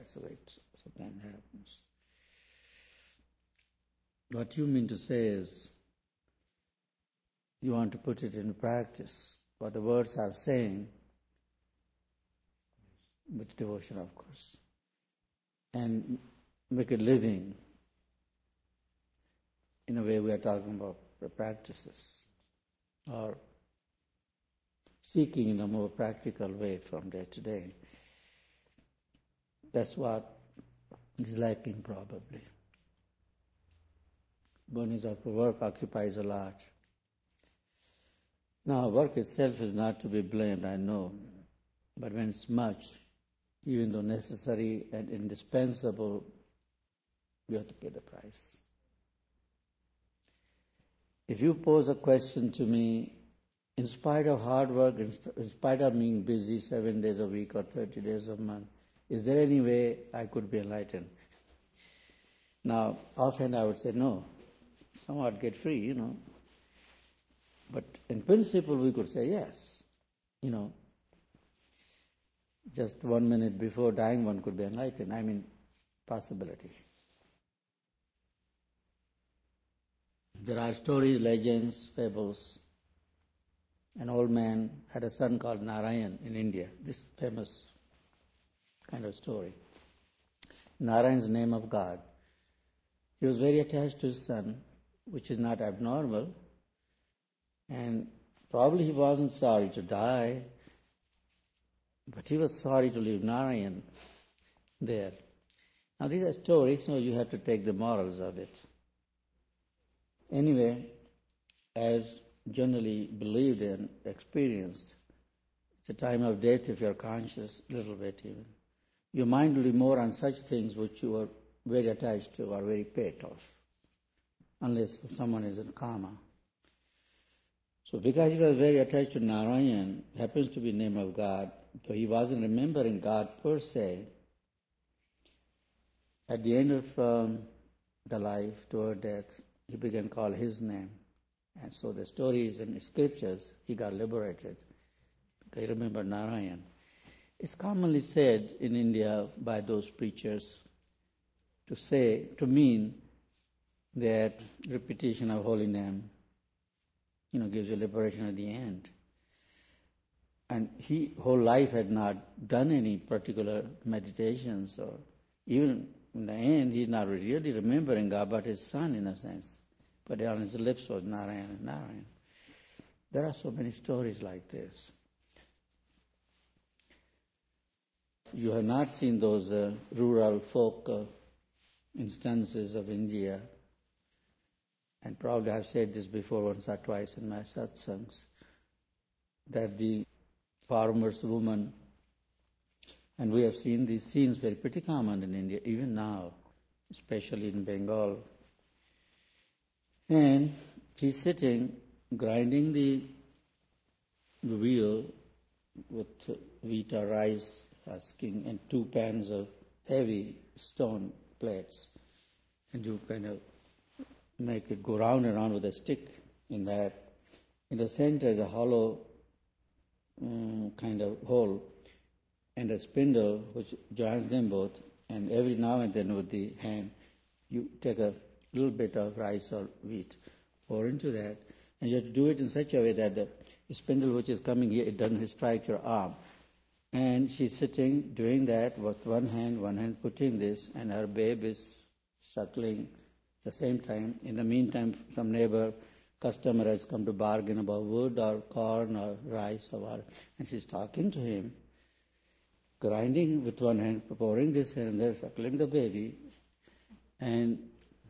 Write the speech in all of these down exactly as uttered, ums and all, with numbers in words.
that's the way it sometimes happens. What you mean to say is, you want to put it into practice, what the words are saying, with devotion, of course, and make it living in a way we are talking about the practices, or seeking in a more practical way from day to day. That's what is lacking probably. One is that work occupies a lot. Now, work itself is not to be blamed, I know, but when it's much, even though necessary and indispensable, you have to pay the price. If you pose a question to me, in spite of hard work, in spite of being busy seven days a week or thirty days a month, is there any way I could be enlightened? Now, often I would say no, somewhat get free, you know. But in principle we could say yes, you know. Just one minute before dying one could be enlightened. I mean, possibility. There are stories, legends, fables. An old man had a son called Narayan in India, this famous kind of story. Narayan is the name of God. He was very attached to his son, which is not abnormal, and probably he wasn't sorry to die, but he was sorry to leave Narayan there. Now these are stories, so you have to take the morals of it. Anyway, as generally believed and experienced, at the time of death, if you are conscious, a little bit even, your mind will be more on such things which you are very attached to or very pet of, unless someone is in karma. So because he was very attached to Narayan, happens to be the name of God, so he wasn't remembering God per se. At the end of um, the life, toward death, he began to call his name. And so the stories and the scriptures, he got liberated. Because he remembered Narayan. It's commonly said in India by those preachers to say, to mean that repetition of holy name, you know, gives you liberation at the end. And he whole life had not done any particular meditations, or even in the end he's not really remembering God, but his son in a sense. But on his lips was Narayan, Narayan. There are so many stories like this. You have not seen those uh, rural folk uh, instances of India, and probably I've said this before once or twice in my satsangs, that the farmer's woman, and we have seen these scenes very pretty common in India, even now, especially in Bengal. And she's sitting, grinding the, the wheel with wheat or rice husking and two pans of heavy stone plates. And you kind of make it go round and round with a stick in that. In the center is a hollow um, kind of hole and a spindle which joins them both, and every now and then with the hand you take a little bit of rice or wheat, pour into that, and you have to do it in such a way that the spindle which is coming here, it doesn't strike your arm. And she's sitting doing that with one hand, one hand putting this, and her babe is suckling at the same time. In the meantime, some neighbor customer has come to bargain about wood or corn or rice or whatever, and she's talking to him, grinding with one hand, pouring this and there, suckling the baby, and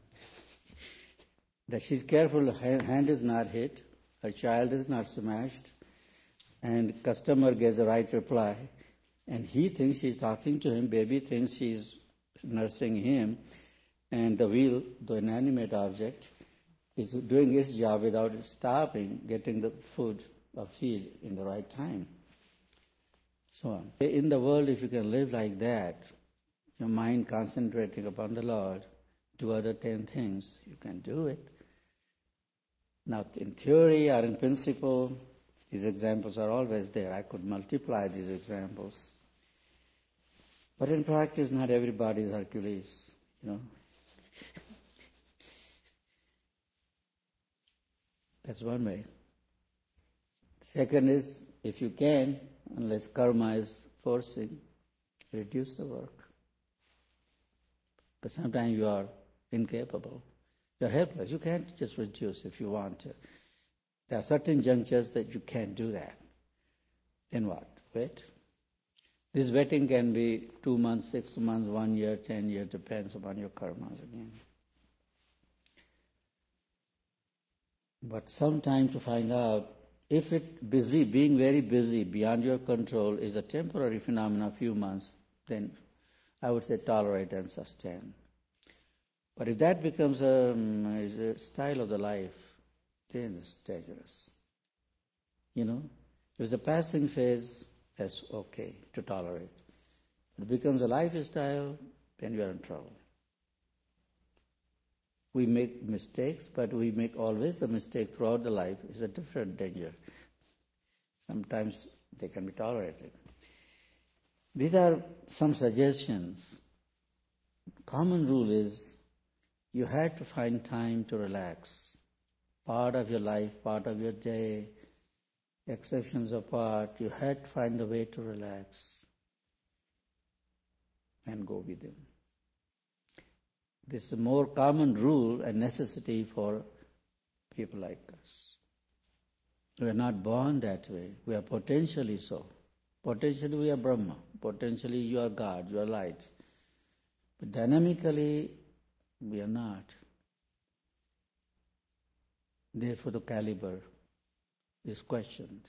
that she's careful, her hand is not hit, her child is not smashed, and customer gets the right reply, and he thinks she's talking to him, baby thinks she's nursing him, and the wheel, the inanimate object, is doing its job without stopping, getting the food or feed in the right time. So on. In the world, if you can live like that, your mind concentrating upon the Lord, do other ten things, you can do it. Now, in theory or in principle, these examples are always there. I could multiply these examples. But in practice, not everybody is Hercules, you know. That's one way. Second is, if you can, unless karma is forcing, reduce the work. But sometimes you are incapable. You are helpless. You can't just reduce if you want to. There are certain junctures that you can't do that. Then what? Wait. This waiting can be two months, six months, one year, ten years, depends upon your karmas again. But sometime to find out if it busy, being very busy beyond your control is a temporary phenomenon, a few months, then I would say tolerate and sustain. But if that becomes a, a style of the life, then it's dangerous. You know, if it's a passing phase, that's okay to tolerate. If it becomes a lifestyle, then you are in trouble. We make mistakes, but we make always the mistake throughout the life. It's a different danger. Sometimes they can be tolerated. These are some suggestions. Common rule is you had to find time to relax. Part of your life, part of your day, exceptions apart, you had to find a way to relax and go with Him. This is a more common rule and necessity for people like us. We are not born that way. We are potentially so. Potentially we are Brahma. Potentially you are God, you are light. But dynamically we are not. Therefore the caliber is questioned.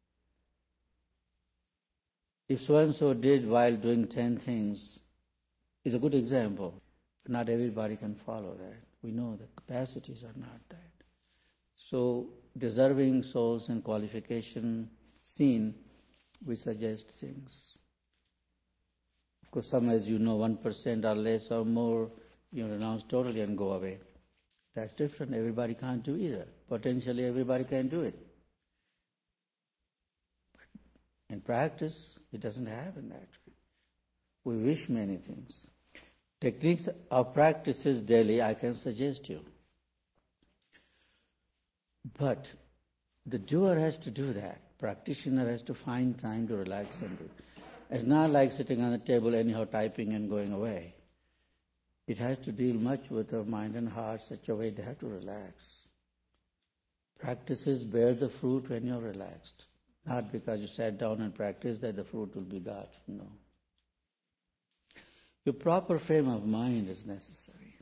If so-and-so did while doing ten things, is a good example. But not everybody can follow that. We know the capacities are not that. So, deserving souls and qualification seen, we suggest things. Of course, some, as you know, one percent or less or more, you renounce totally and go away. That's different. Everybody can't do either. Potentially everybody can do it. But in practice, it doesn't happen that way. We wish many things. Techniques of practices daily, I can suggest you. But the doer has to do that. Practitioner has to find time to relax and do. It's not like sitting on the table anyhow typing and going away. It has to deal much with the mind and heart such a way they have to relax. Practices bear the fruit when you're relaxed. Not because you sat down and practiced that the fruit will be got. No. Your proper frame of mind is necessary.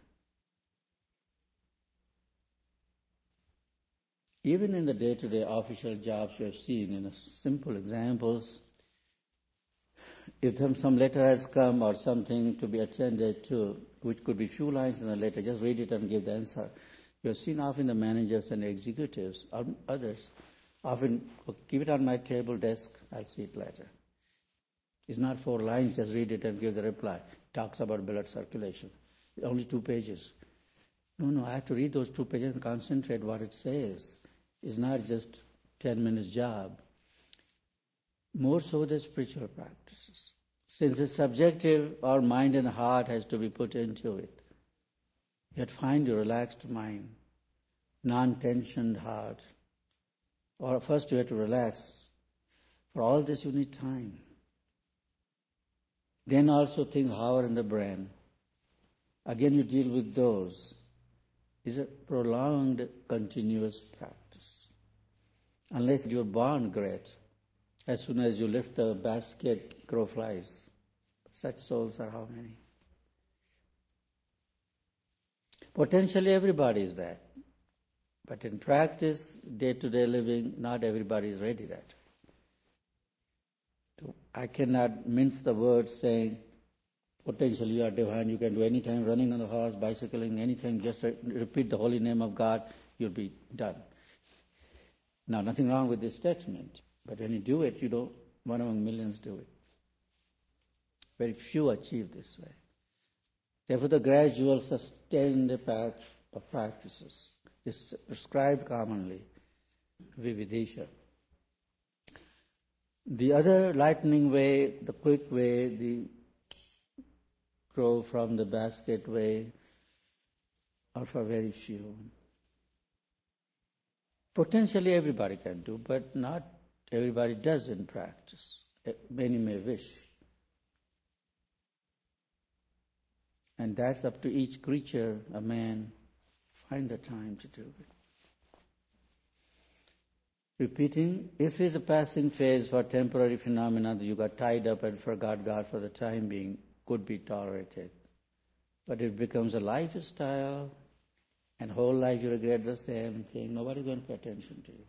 Even in the day-to-day official jobs you have seen, in simple examples, if some letter has come or something to be attended to, which could be few lines in the letter, just read it and give the answer. You have seen often the managers and executives, or others, often, keep it on my table, desk, I'll see it later. It's not four lines, just read it and give the reply. It talks about blood circulation. Only two pages. No, no, I have to read those two pages and concentrate what it says. It's not just ten minutes job. More so the spiritual practices. Since it's subjective, our mind and heart has to be put into it. You have to find your relaxed mind, non-tensioned heart. Or first you have to relax. For all this you need time. Then also things hover in the brain. Again you deal with those. It's a prolonged, continuous practice. Unless you're born great. As soon as you lift the basket, crow flies. Such souls are how many? Potentially everybody is that. But in practice, day-to-day living, not everybody is ready that. I cannot mince the words saying, potentially you are divine, you can do anything, running on the horse, bicycling, anything, just repeat the holy name of God, you'll be done. Now, nothing wrong with this statement, but when you do it, you don't, one among millions do it. Very few achieve this way. Therefore, the gradual, sustained path of practices is prescribed commonly, vividisha. The other lightning way, the quick way, the grow from the basket way are for very few. Potentially everybody can do, but not everybody does in practice. Many may wish. And that's up to each creature, a man, find the time to do it. Repeating, if it's a passing phase for temporary phenomena that you got tied up and forgot God for the time being, could be tolerated. But if it becomes a lifestyle, and whole life you regret the same thing, nobody's going to pay attention to you.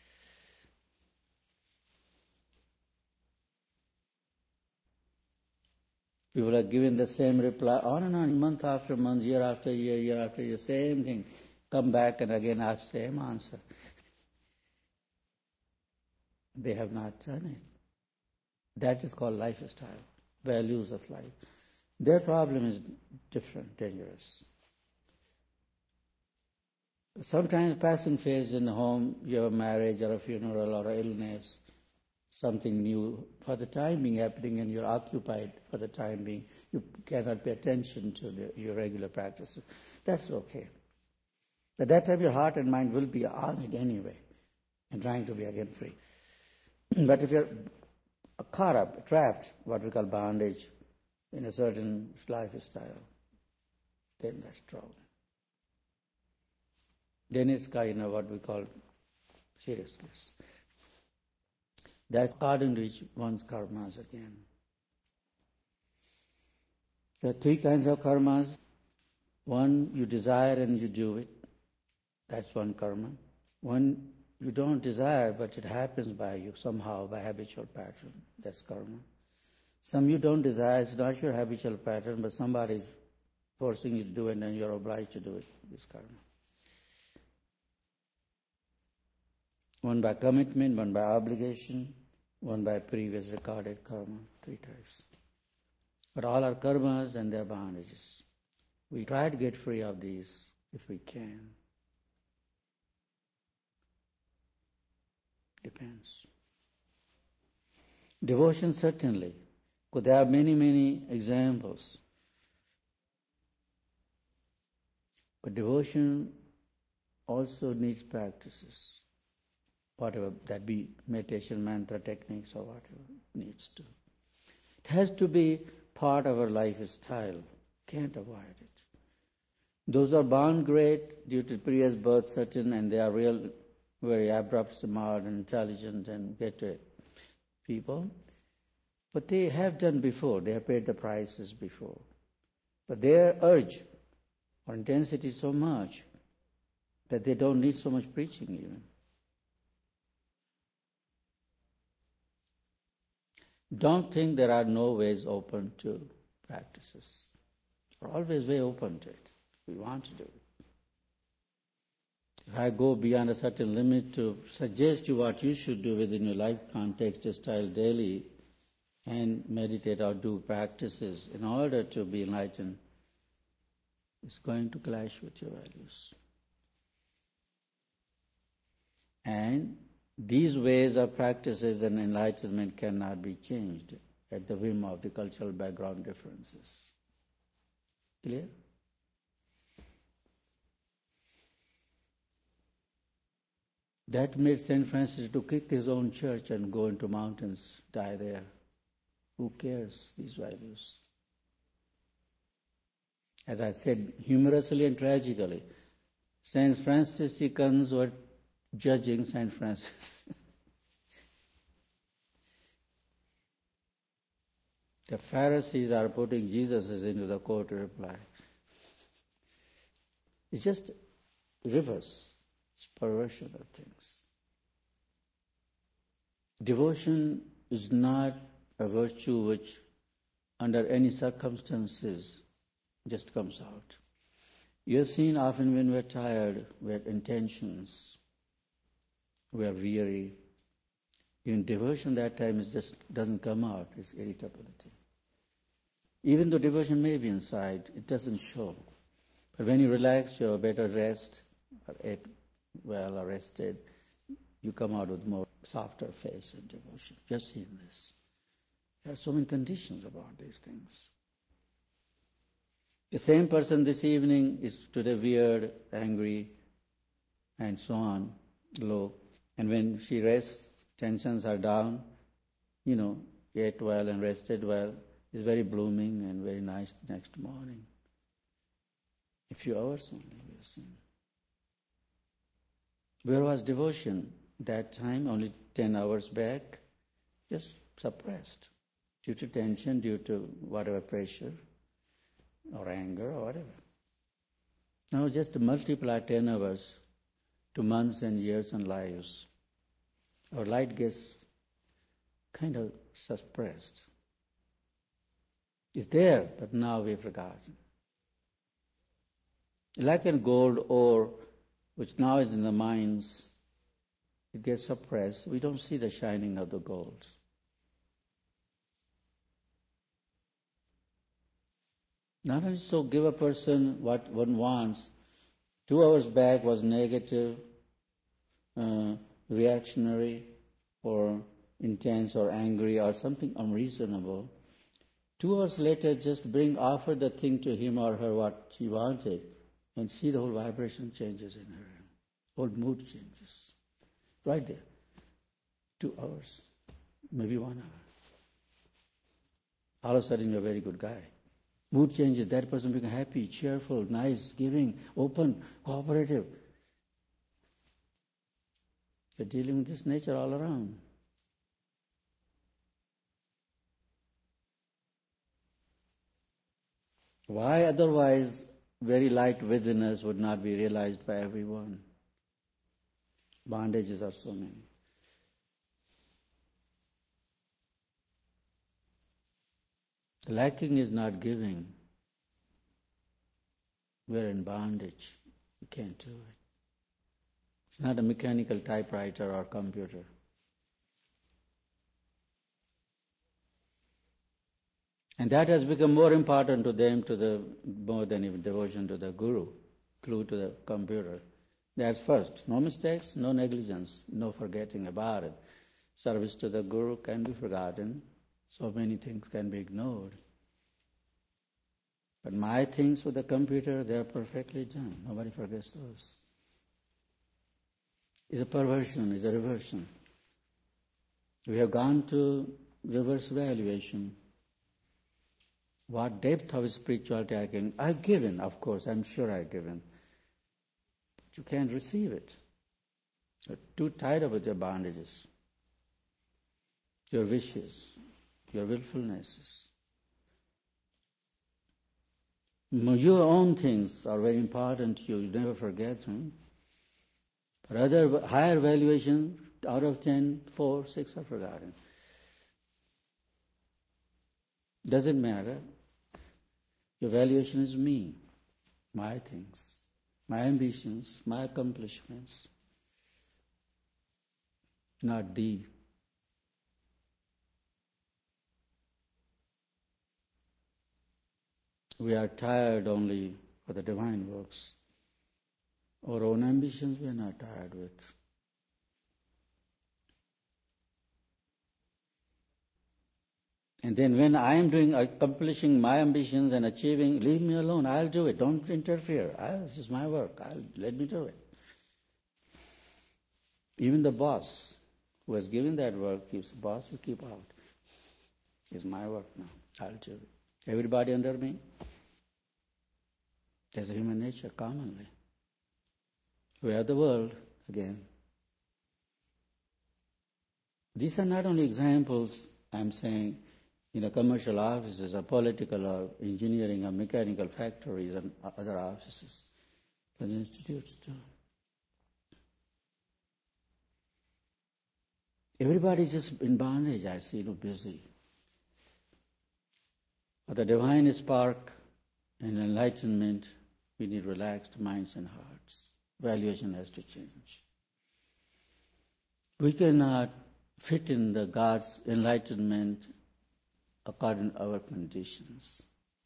People are giving the same reply on and on, month after month, year after year, year after year, same thing. Come back and again ask same answer. They have not done it. That is called lifestyle, values of life. Their problem is different, dangerous. Sometimes passing phase in the home, you have a marriage or a funeral or an illness, something new for the time being happening and you're occupied for the time being. You cannot pay attention to the, your regular practices. That's okay. At that time your heart and mind will be on it anyway and trying to be again free. But if you're caught up, trapped, what we call bondage, in a certain lifestyle, then that's trouble. Then it's kind of what we call seriousness. That's according to each one's karmas again. There are three kinds of karmas. One, you desire and you do it. That's one karma. One, you don't desire, but it happens by you somehow, by habitual pattern. That's karma. Some you don't desire, it's not your habitual pattern, but somebody is forcing you to do it and you're obliged to do it. This karma. One by commitment, one by obligation, one by previous recorded karma, three types. But all are karmas and their bondages. We try to get free of these if we can. Depends. Devotion certainly. Because there are many, many examples. But devotion also needs practices. Whatever that be, meditation, mantra, techniques, or whatever needs to. It has to be part of our lifestyle. Can't avoid it. Those are born great due to previous birth certain, and they are real, very abrupt, smart, and intelligent, and get to it people. But they have done before. They have paid the prices before. But their urge or intensity is so much that they don't need so much preaching even. Don't think there are no ways open to practices. There are always way open to it. We want to do it. If I go beyond a certain limit to suggest you what you should do within your life context, style daily, and meditate or do practices in order to be enlightened, it's going to clash with your values. And these ways of practices and enlightenment cannot be changed at the whim of the cultural background differences. Clear? That made Saint Francis to kick his own church and go into mountains, die there. Who cares, these values? As I said, humorously and tragically, Saint Franciscans were judging Saint Francis. The Pharisees are putting Jesus into the court to reply. It's just reverse. It's perversion of things. Devotion is not a virtue which, under any circumstances, just comes out. You have seen often when we're tired, we have intentions, we are weary. Even devotion that time is just doesn't come out, it's irritability. Even though devotion may be inside, it doesn't show. But when you relax, you have a better rest, or ate well or rested, you come out with more softer face and devotion. You've seen this. There are so many conditions about these things. The same person this evening is today weird, angry, and so on, low. And when she rests, tensions are down, you know, ate well and rested well, is very blooming and very nice next morning. A few hours only we have seen. Where was devotion? That time, only ten hours back, just suppressed due to tension, due to whatever pressure or anger or whatever. Now just multiply ten hours to months and years and lives. Our light gets kind of suppressed. It's there, but now we've forgotten. Like in gold ore, which now is in the mines, it gets suppressed. We don't see the shining of the gold. Not only so, give a person what one wants. Two hours back was negative, uh, reactionary, or intense, or angry, or something unreasonable. Two hours later, just bring, offer the thing to him or her what she wanted, and see the whole vibration changes in her. Whole mood changes. Right there. Two hours, maybe one hour. All of a sudden, you're a very good guy. Mood changes, that person becomes happy, cheerful, nice, giving, open, cooperative. You're dealing with this nature all around. Why otherwise very light within us would not be realized by everyone? Bondages are so many. Lacking is not giving. We're in bondage. We can't do it. It's not a mechanical typewriter or computer. And that has become more important to them to the more than even devotion to the Guru, clue to the computer. That's first. No mistakes, no negligence, no forgetting about it. Service to the Guru can be forgotten. So many things can be ignored. But my things with the computer, they are perfectly done. Nobody forgets those. It's a perversion, it's a reversion. We have gone to reverse valuation. What depth of spirituality I can... I've given, of course, I'm sure I've given. But you can't receive it. You're too tied up with your bondages, your wishes, your willfulnesses. Your own things are very important to you. You never forget them. But other higher valuation, out of ten, four, six are forgotten. Doesn't matter. Your valuation is me, my things, my ambitions, my accomplishments, not thee. We are tired only for the divine works. Our own ambitions we are not tired with. And then when I am doing, accomplishing my ambitions and achieving, leave me alone, I'll do it, don't interfere. I'll, this is my work, I'll, let me do it. Even the boss who has given that work, keeps the boss, you keep out. It's my work now, I'll do it. Everybody under me? There's a human nature commonly. We are the world again. These are not only examples, I'm saying, in a commercial offices, or political, or engineering, or mechanical factories, and other offices, but institutes too. Everybody's just in bondage, I see, you know, busy. For the divine spark and enlightenment, we need relaxed minds and hearts. Valuation has to change. We cannot fit in the God's enlightenment according to our conditions.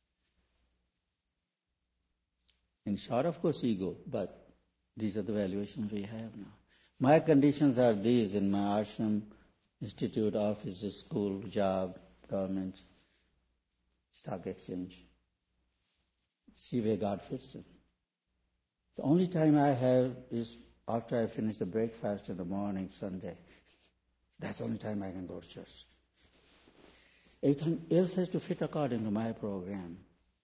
In short, of course, ego, but these are the valuations we have now. My conditions are these in my ashram, institute, office, school, job, government, stock exchange. see where God fits in. The only time I have is after I finish the breakfast in the morning, Sunday. That's the only time I can go to church. Everything else has to fit according to my program.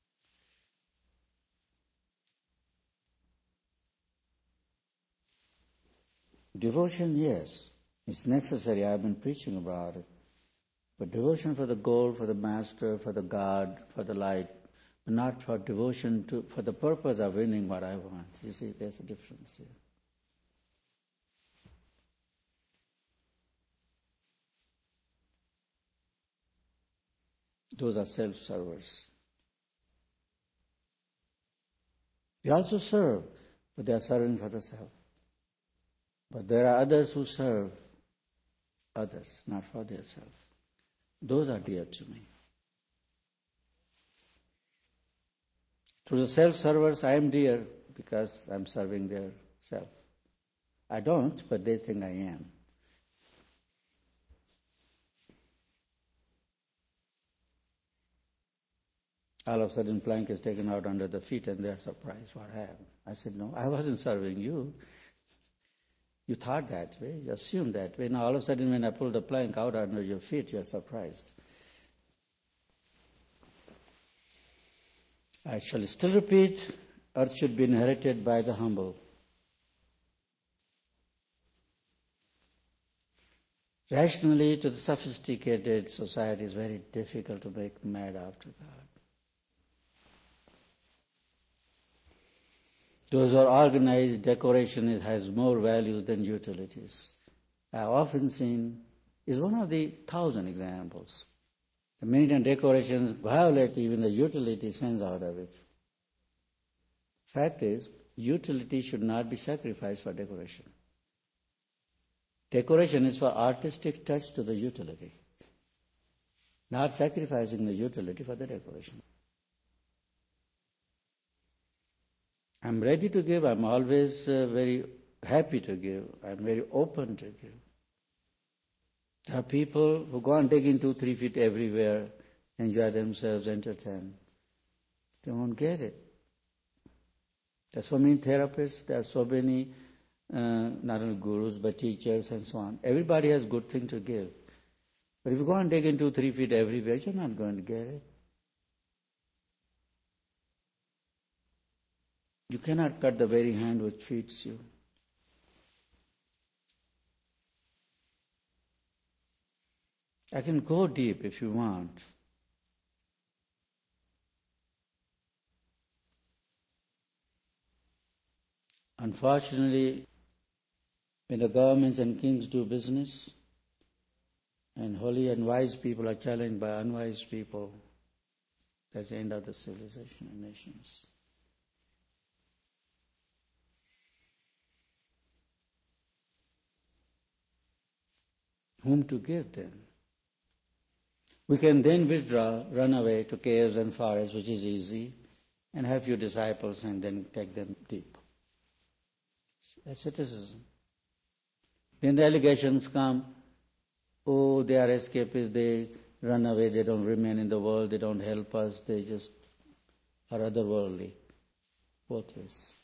Devotion, yes, it's necessary. I've been preaching about it. But devotion for the goal, for the master, for the God, for the light, but not for devotion to, for the purpose of winning what I want. You see, there's a difference here. Those are self-servers. They also serve, but they are serving for the self. But there are others who serve others, not for themselves. Those are dear to me. To the self-servers, I am dear because I'm serving their self. I don't, but they think I am. All of a sudden, plank is taken out under the feet and they're surprised what happened. I said, no, I wasn't serving you. You thought that way, you assumed that way. Now all of a sudden when I pull the plank out under your feet, you're surprised. I shall still repeat, earth should be inherited by the humble. Rationally, to the sophisticated society, it's very difficult to make mad after God. Those who are organized, decoration has more values than utilities. I've often seen, is one of the thousand examples. The many decorations violate even the utility sense out of it. Fact is, utility should not be sacrificed for decoration. Decoration is for artistic touch to the utility, not sacrificing the utility for the decoration. I'm ready to give. I'm always uh, very happy to give. I'm very open to give. There are people who go and dig into three feet everywhere, enjoy themselves, entertain. They won't get it. There's so many therapists, there are so many, uh, not only gurus, but teachers and so on. Everybody has good thing to give. But if you go and dig into three feet everywhere, you're not going to get it. You cannot cut the very hand which feeds you. I can go deep if you want. Unfortunately, when the governments and kings do business, and holy and wise people are challenged by unwise people, that's the end of the civilization of nations. Whom to give then? We can then withdraw, run away to caves and forests, which is easy, and have few disciples and then take them deep. Asceticism. When the allegations come, oh, they are escapists, they run away, they don't remain in the world, they don't help us, they just are otherworldly. Both ways.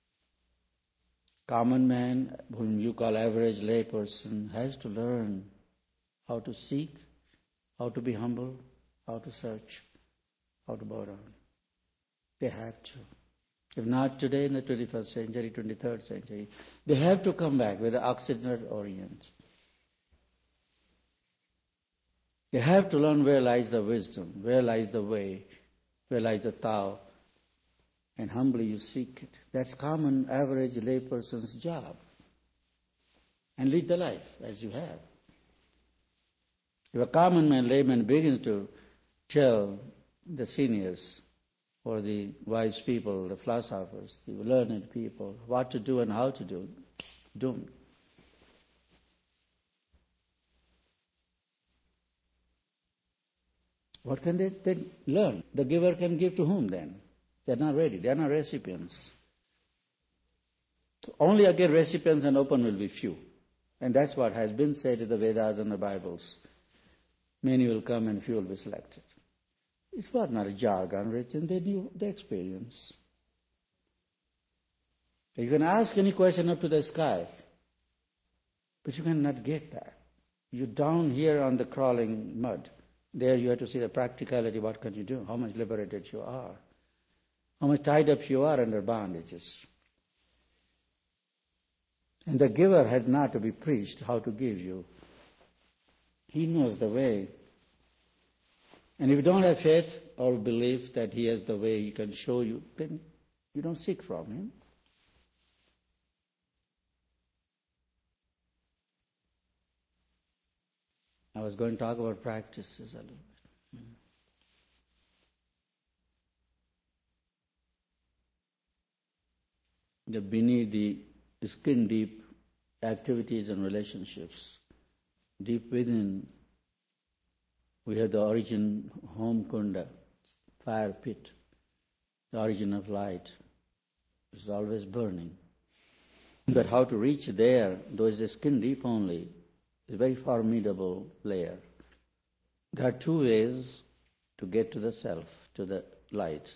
Common man, whom you call average lay person, has to learn how to seek, how to be humble, how to search, how to bow down. They have to. If not today, in the twenty-first century, twenty-third century, they have to come back with the Occidental Orient. They have to learn where lies the wisdom, where lies the way, where lies the Tao, and humbly you seek it. That's common, average layperson's job. And lead the life as you have. If a common man, layman begins to tell the seniors or the wise people, the philosophers, the learned people, what to do and how to do, doomed. What can they, they learn? The giver can give to whom then? They're not ready. They're not recipients. So only again recipients and open will be few. And that's what has been said in the Vedas and the Bibles. Many will come and few will be selected. It's not not a jargon written, they knew the experience. You can ask any question up to the sky, but you cannot get that. You're down here on the crawling mud. There you have to see the practicality, what can you do, how much liberated you are, how much tied up you are under bondages. And the giver had not to be preached how to give you. He knows the way. And if you don't have faith or belief that He has the way He can show you, then you don't seek from Him. I was going to talk about practices a little bit. The beneath the skin deep activities and relationships, deep within, we have the origin, home kunda, fire pit, the origin of light. It's always burning. But how to reach there, though it's the skin deep only, is a very formidable layer. There are two ways to get to the self, to the light.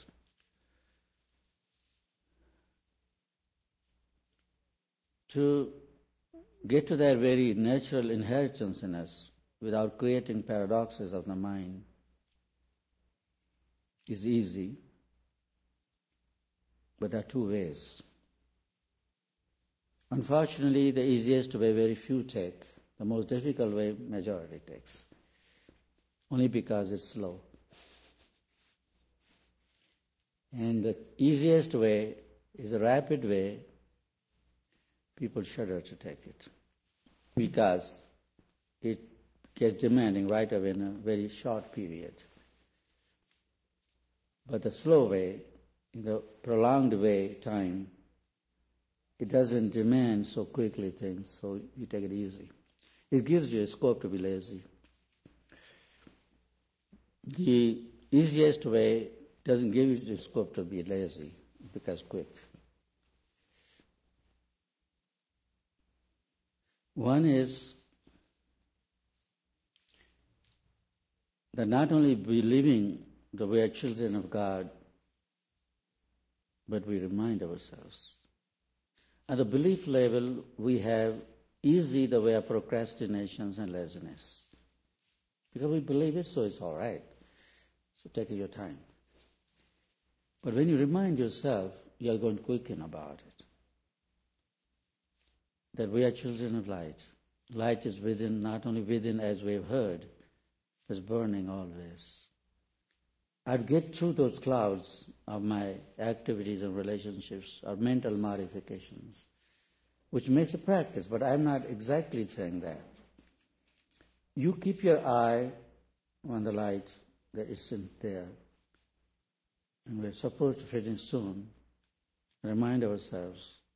To get to that very natural inheritance in us without creating paradoxes of the mind is easy, but there are two ways. Unfortunately, the easiest way very few take. The most difficult way majority takes, only because it's slow. And the easiest way is a rapid way. People shudder to take it because it gets demanding right away in a very short period. But the slow way, in the prolonged way, time, it doesn't demand so quickly things, so you take it easy. It gives you a scope to be lazy. The easiest way doesn't give you the scope to be lazy, it becomes quick. One is that not only we living the way are children of God, but we remind ourselves. At the belief level, we have easy the way of procrastinations and laziness. Because we believe it, so it's all right. So take your time. But when you remind yourself, you are going to quicken about it. That we are children of light. Light is within, not only within as we have heard, it's burning always. I'd get through those clouds of my activities and relationships, or mental modifications, which makes a practice, but I'm not exactly saying that. You keep your eye on the light that isn't there. And we're supposed to fit in soon. Remind ourselves.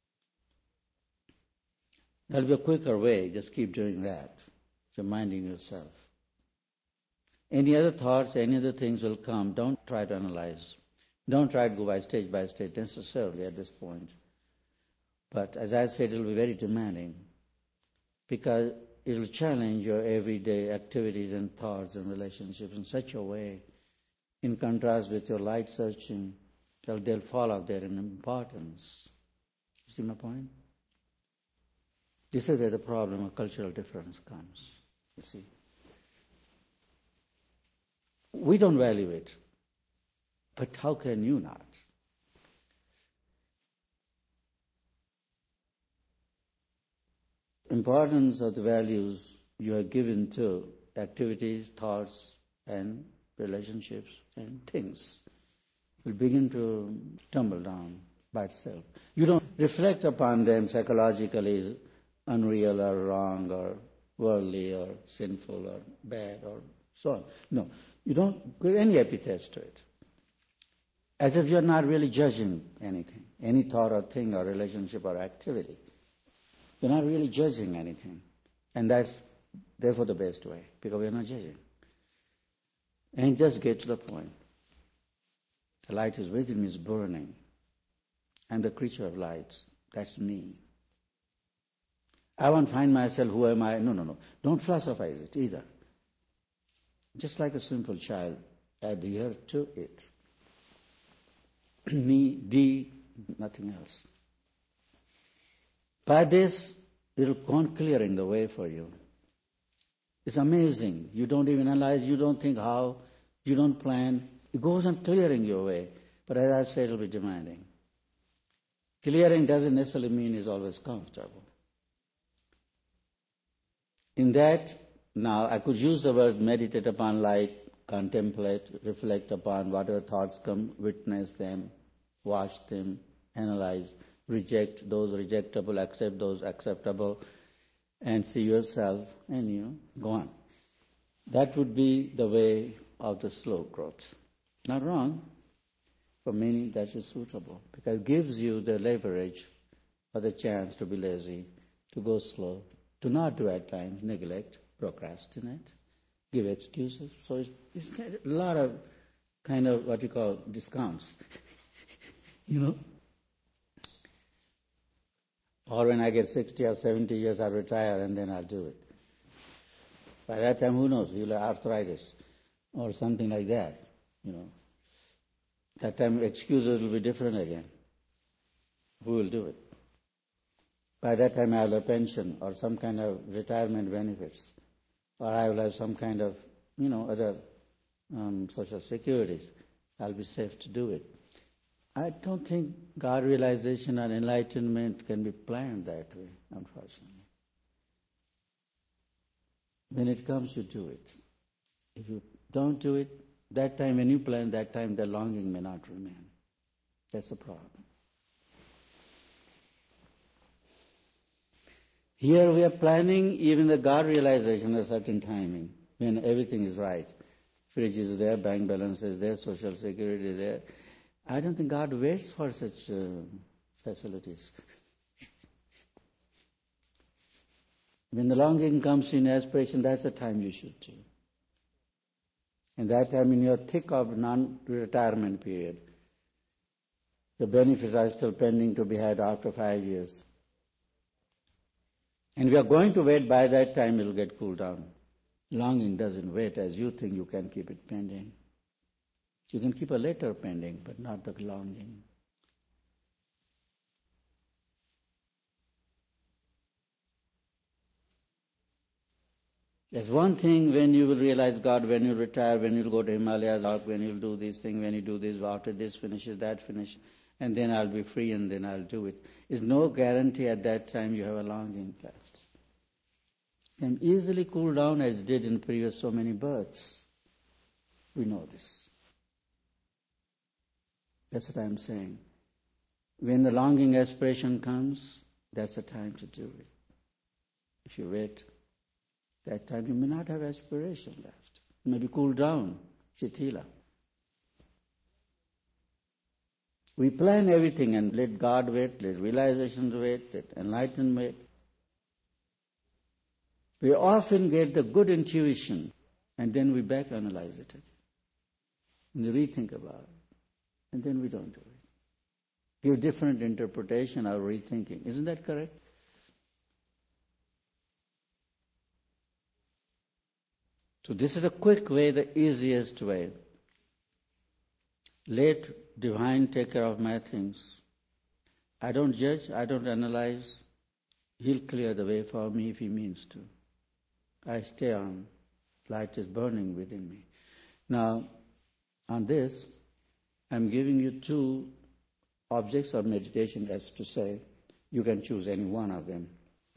There'll be a quicker way, just keep doing that, reminding yourself. Any other thoughts, any other things will come. Don't try to analyze. Don't try to go by stage by stage necessarily at this point. But as I said, it will be very demanding because it will challenge your everyday activities and thoughts and relationships in such a way, in contrast with your light searching, that they'll fall out there in importance. You see my point? This is where the problem of cultural difference comes, you see. We don't value it, but how can you not? Importance of the values you are given to activities, thoughts, and relationships and things will begin to tumble down by itself. You don't reflect upon them psychologically, unreal or wrong or worldly or sinful or bad or so on. No, you don't give any epithets to it. As if you're not really judging anything, any thought or thing or relationship or activity. You're not really judging anything. And that's therefore the best way, because we're not judging. And just get to the point. The light is within me, is burning. I'm the creature of light. That's me. I won't find myself, who am I? No, no, no. Don't philosophize it either. Just like a simple child, adhere to it. Me, D, nothing else. By this, it will go on clearing the way for you. It's amazing. You don't even analyze, you don't think how, you don't plan. It goes on clearing your way. But as I said, it will be demanding. Clearing doesn't necessarily mean it's always comfortable. In that, now I could use the word meditate upon light, contemplate, reflect upon whatever thoughts come, witness them, watch them, analyze, reject those rejectable, accept those acceptable, and see yourself, and you know, go on. That would be the way of the slow growth. Not wrong. For many, that is suitable because it gives you the leverage or the chance to be lazy, to go slow, to not do at times, neglect, procrastinate, give excuses. So it's, it's kind of a lot of kind of what you call discounts, you know. Or when I get sixty or seventy years, I'll retire and then I'll do it. By that time, who knows? You'll have arthritis or something like that, you know. That time excuses will be different again. Who will do it? By that time I will have a pension or some kind of retirement benefits. Or I will have some kind of, you know, other um, social securities. I'll be safe to do it. I don't think God realization and enlightenment can be planned that way, unfortunately. When it comes, you do it. If you don't do it, that time when you plan, that time the longing may not remain. That's the problem. Here we are planning even the God realization at a certain timing, when everything is right. Fridge is there, bank balance is there, social security is there. I don't think God waits for such uh, facilities. When the longing comes in aspiration, that's the time you should do. And that time in your thick of non-retirement period, the benefits are still pending to be had after five years. And we are going to wait, by that time it will get cooled down. Longing doesn't wait as you think you can keep it pending. You can keep a letter pending, but not the longing. There's one thing when you will realize God, when you retire, when you'll go to Himalayas, when you'll do this thing, when you do this, after this finishes, that finishes, and then I'll be free and then I'll do it. There's no guarantee at that time you have a longing left. It can easily cool down as it did in previous so many births. We know this. That's what I'm saying. When the longing aspiration comes, that's the time to do it. If you wait, that time you may not have aspiration left. Maybe cool down, shitila. We plan everything and let God wait, let realization wait, let enlightenment wait. We often get the good intuition and then we back analyze it again. And we rethink about it. And then we don't do it. Give different interpretation or rethinking. Isn't that correct? So this is a quick way, the easiest way. Let divine take care of my things. I don't judge, I don't analyze. He'll clear the way for me if he means to. I stay on. Light is burning within me. Now, on this, I'm giving you two objects of meditation, as to say. You can choose any one of them.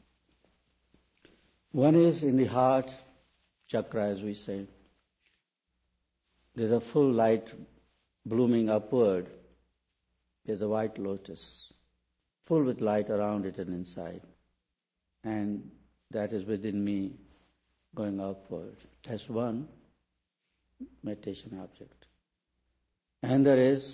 One is in the heart chakra, as we say. There's a full light blooming upward. There's a white lotus, full with light around it and inside. And that is within me, going upward. That's one meditation object. And there is,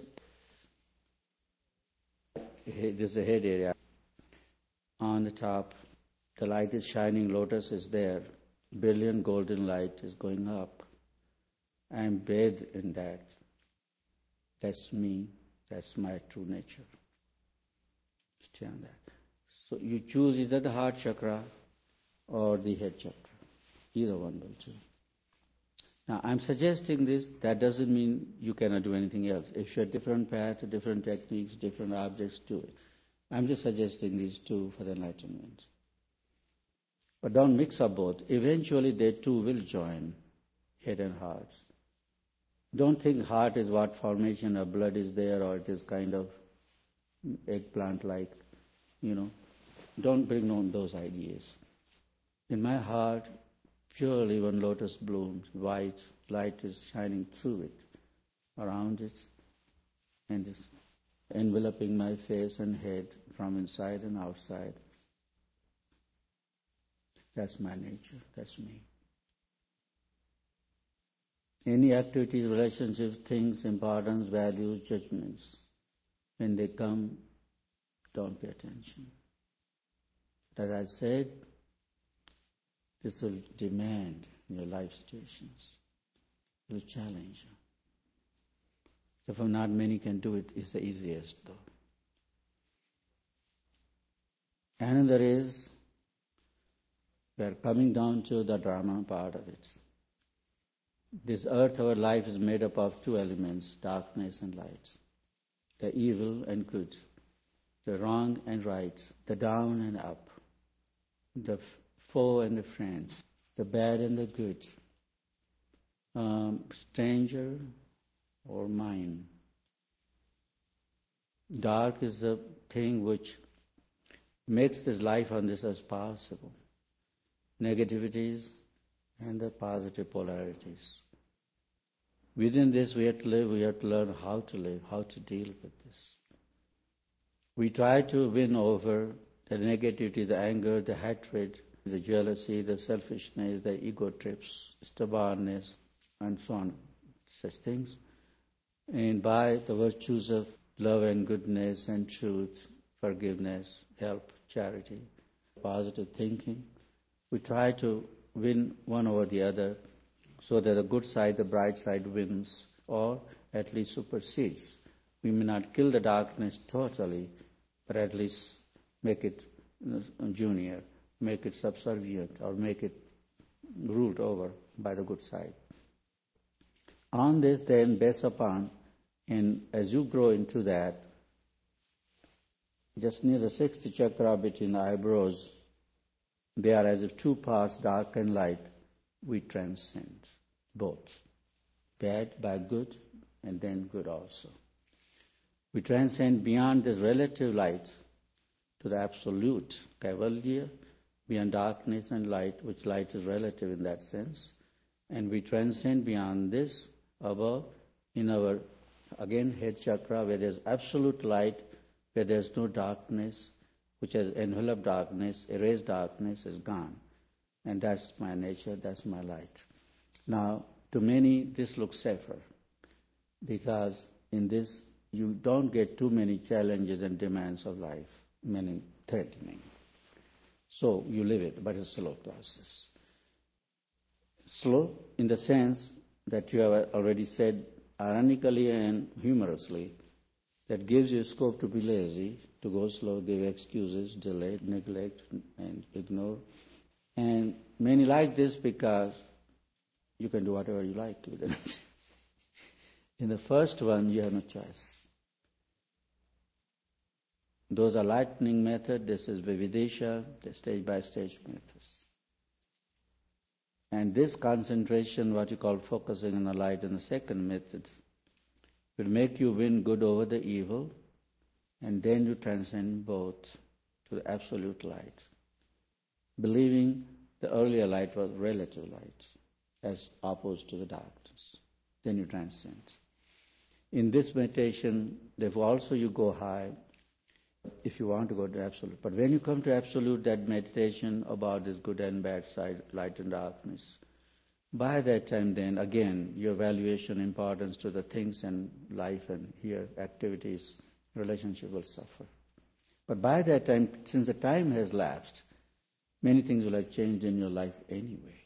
this is the head area. On the top, the light is shining, lotus is there. Brilliant golden light is going up. I am bathed in that. That's me. That's my true nature. Stay on that. So you choose either the heart chakra or the head chakra. Either one will do. Now, I'm suggesting this, that doesn't mean you cannot do anything else. If you have different paths, different techniques, different objects, do it. I'm just suggesting these two for the enlightenment. But don't mix up both. Eventually, they two will join, head and heart. Don't think heart is what formation of blood is there, or it is kind of eggplant-like, you know. Don't bring on those ideas. In my heart, purely one lotus blooms, white, light is shining through it, around it, and it's enveloping my face and head from inside and outside. That's my nature, that's me. Any activities, relationships, things, importance, values, judgments, when they come, don't pay attention. As I said, this will demand in your life situations. It will challenge you. Therefore, not many can do it. It's the easiest, though. Another is, we are coming down to the drama part of it. This earth, our life, is made up of two elements, darkness and light. The evil and good. The wrong and right. The down and up. The foe and the friend. The bad and the good. Um, stranger or mine. Dark is the thing which makes this life on this earth possible. Negativities and the positive polarities. Within this we have to live, we have to learn how to live, how to deal with this. We try to win over the negativity, the anger, the hatred, the jealousy, the selfishness, the ego trips, stubbornness, and so on, such things. And by the virtues of love and goodness and truth, forgiveness, help, charity, positive thinking, we try to win one over the other so that the good side, the bright side wins, or at least supersedes. We may not kill the darkness totally, but at least make it junior, make it subservient, or make it ruled over by the good side. On this then, based upon, and as you grow into that, just near the sixth chakra between the eyebrows, they are as if two parts, dark and light. We transcend both, bad by good, and then good also. We transcend beyond this relative light to the absolute, Kaivalya, beyond darkness and light, which light is relative in that sense. And we transcend beyond this above in our, again, head chakra, where there's absolute light, where there's no darkness, which has enveloped darkness, erased darkness, is gone. And that's my nature, that's my light. Now, to many, this looks safer, because in this, you don't get too many challenges and demands of life, meaning threatening. So you live it, but it's a slow process. Slow in the sense that you have already said, ironically and humorously, that gives you scope to be lazy, to go slow, give excuses, delay, neglect, and ignore. And many like this because you can do whatever you like with it. In the first one, you have no choice. Those are lightning method. This is Vividesha, the stage-by-stage methods. And this concentration, what you call focusing on the light in the second method, will make you win good over the evil, and then you transcend both to the absolute light, believing the earlier light was relative light, as opposed to the darkness. Then you transcend. In this meditation, therefore also you go high, if you want to go to absolute. But when you come to absolute, that meditation about this good and bad side, light and darkness, by that time then, again, your valuation, importance to the things and life and here, activities, relationship will suffer. But by that time, since the time has lapsed, many things will have changed in your life anyway.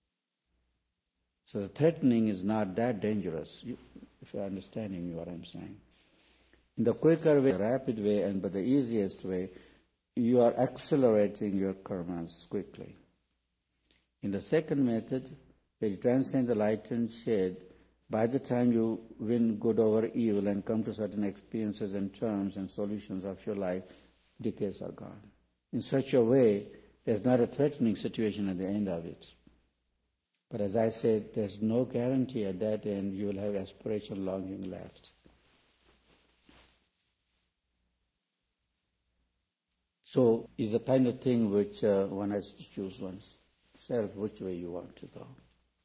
So the threatening is not that dangerous, you, if you're understanding me what I'm saying. In the quicker way, rapid way, and but the easiest way, you are accelerating your karmas quickly. In the second method, where you transcend the light and shade, by the time you win good over evil and come to certain experiences and terms and solutions of your life, decays are gone. In such a way, there's not a threatening situation at the end of it. But as I said, there's no guarantee at that end you will have aspiration, longing left. So it's a kind of thing which uh, one has to choose oneself which way you want to go.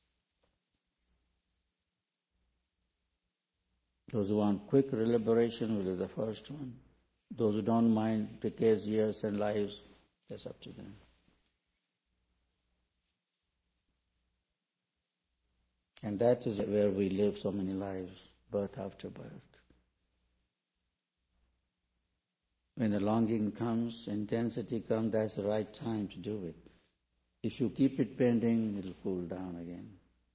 Those who want quick liberation will be the first one. Those who don't mind decades, years and lives, that's up to them. And that is where we live so many lives, birth after birth. When the longing comes, intensity comes, that's the right time to do it. If you keep it pending, it'll cool down again.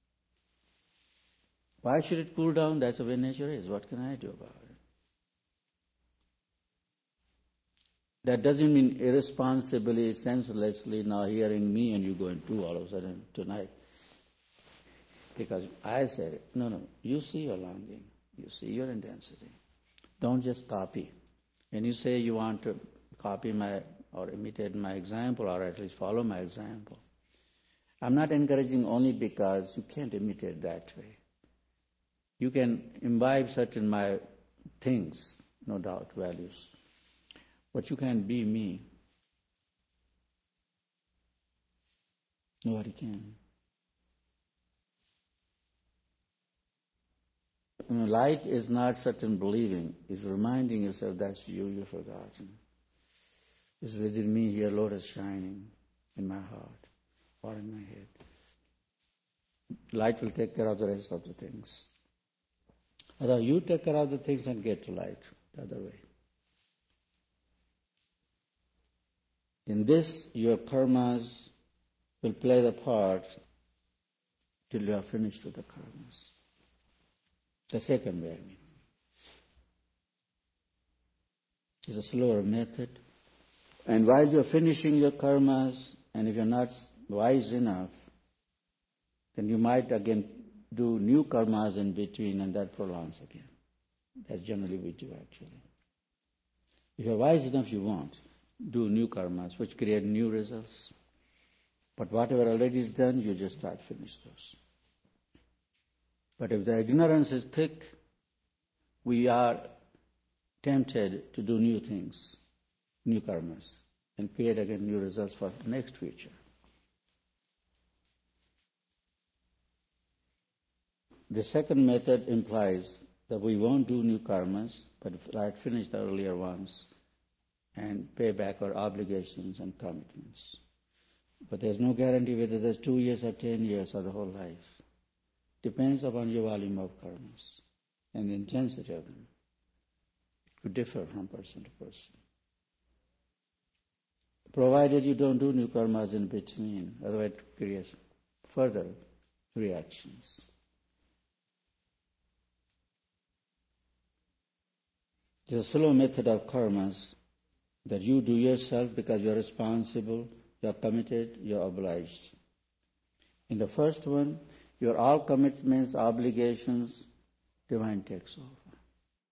Why should it cool down? That's the way nature is. What can I do about it? That doesn't mean irresponsibly, senselessly, now hearing me and you go and do all of a sudden tonight. Because I said it. No, no. You see your longing. You see your intensity. Don't just copy. When you say you want to copy my or imitate my example or at least follow my example, I'm not encouraging only because you can't imitate that way. You can imbibe certain my things, no doubt, values. But you can't be me. Nobody can. You know, light is not certain believing. It's reminding yourself that's you, you've forgotten. It's within me here, lotus shining in my heart or in my head. Light will take care of the rest of the things. Either you take care of the things and get to light the other way. In this, your karmas will play the part till you are finished with the karmas. The second way, I mean. It's a slower method. And while you're finishing your karmas, and if you're not wise enough, then you might again do new karmas in between, and that prolongs again. That's generally we do, actually. If you're wise enough, you won't do new karmas, which create new results. But whatever already is done, you just start finish those. But if the ignorance is thick, we are tempted to do new things, new karmas, and create again new results for the next future. The second method implies that we won't do new karmas, but like finish the earlier ones and pay back our obligations and commitments. But there's no guarantee whether there's two years or ten years or the whole life. Depends upon your volume of karmas and the intensity of them. It could differ from person to person. Provided you don't do new karmas in between, otherwise it creates further reactions. There's a slow method of karmas that you do yourself because you're responsible, you're committed, you're obliged. In the first one, your all commitments, obligations, divine takes off.